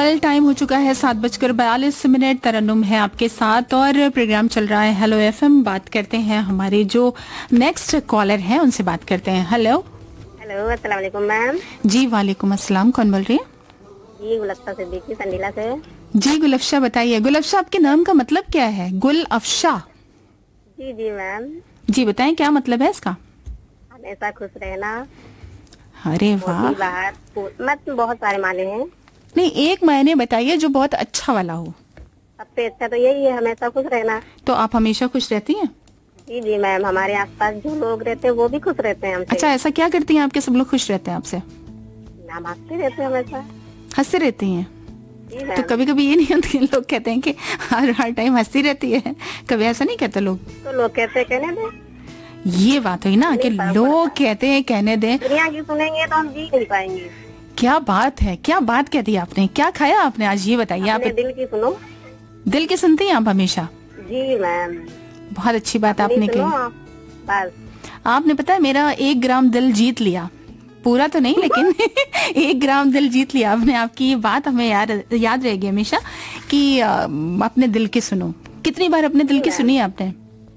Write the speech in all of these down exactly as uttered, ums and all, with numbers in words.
Well time हो चुका है सात बजकर बयालीस मिनट। तरन्नुम है आपके साथ और प्रोग्राम चल रहा है हेलो एफएम। बात करते हैं हमारे जो नेक्स्ट कॉलर हैं उनसे बात करते हैं। हेलो हेलो, अस्सलाम वालेकुम मैम। जी वालेकुम अस्सलाम, कौन बोल रही है? जी गुलफ्शा सिद्दीकी संडीला से। जी गुलफ्शा, बताइए गुलफ्शा आपके नाम का मतलब क्या है? गुल अफशा। जी जी मैम। जी बताएं क्या मतलब है इसका? हमेशा खुश रहना। अरे वाह, मोती बाहर मत बहुत सारे माने हैं। नहीं एक मायने बताइए जो बहुत अच्छा वाला हो। सबसे अच्छा तो यही है, हमेशा खुश रहना। तो आप हमेशा खुश रहती हैं? जी जी मैम, हमारे आसपास जो लोग रहते हैं वो भी खुश रहते हैं हमसे। अच्छा, ऐसा क्या करती हैं आपके सब लोग खुश रहते हैं आपसे? नाम हंसते रहते हैं हमेशा। हंसते रहती हैं? जी तो मैम। कभी कभी ये नहीं होती, लोग कहते हैं कि हर हर टाइम हंसती रहती है, कभी ऐसा नहीं कहते लोग? तो लोग कहते हैं कहने दें। ये बात हुई ना कि लोग कहते हैं कहने दें। दुनिया की सुनेंगे तो हम जी नहीं पाएंगे। क्या बात है, क्या बात कह दी आपने, क्या खाया आपने आज, ये बताइए आप। अपने दिल की सुनो। दिल की सुनती हैं आप हमेशा? जी मैम। बहुत अच्छी बात आपने सुनो कही। बस। आपने पता है मेरा एक ग्राम दिल जीत लिया, पूरा तो नहीं लेकिन एक ग्राम दिल जीत लिया आपने। आपकी ये बात हमें याद याद रहेगी हमेशा कि आ, अपने दिल की सुनो। कितनी बार अपने दिल की सुनी है आपने?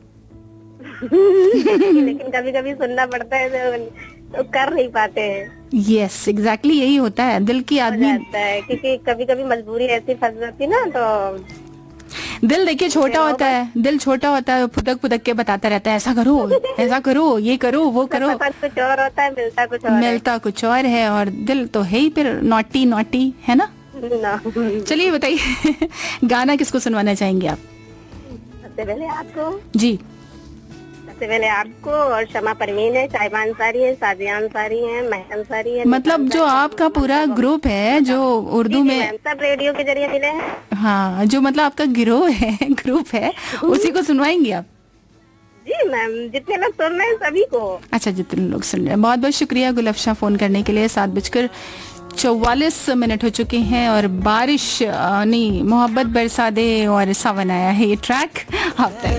लेकिन कभी कभी सुनना पड़ता है तो, तो कर नहीं पाते हैं। यस एग्जैक्टली यही होता है, दिल की आदमी जाता है क्योंकि कभी कभी मजबूरी ऐसी फंस जाती ना तो। दिल देखिए छोटा होता है, दिल छोटा होता है, फुदक फुदक के बताता रहता है ऐसा करो ऐसा करो ये करो वो करो। कुछ और होता है, मिलता कुछ और मिलता कुछ और है, और दिल तो है ही फिर नॉटी नॉटी, है ना? है। चलिए बताइए गाना किसको सुनवाना चाहेंगे आप? सबसे पहले आपको। जी सबसे पहले आपको और शमा परवीन है, साहिबा अंसारी है, सादिया अंसारी है, महक अंसारी है। मतलब जो आपका पूरा ग्रुप है जो उर्दू में सब रेडियो के जरिए मिले हैं। हाँ, जो मतलब आपका गिरोह है ग्रुप है उसी को सुनवाएंगे आप? जी मैम, जितने लोग सुन रहे हैं सभी को। अच्छा, जितने लोग सुन रहे हैं। बहुत बहुत शुक्रिया गुलफ्शा फोन करने के लिए। सात बजकर चौवालीस मिनट हो चुके हैं और बारिश नहीं मोहब्बत बरसा दे और सावन आया है, ये ट्रैक आप तक।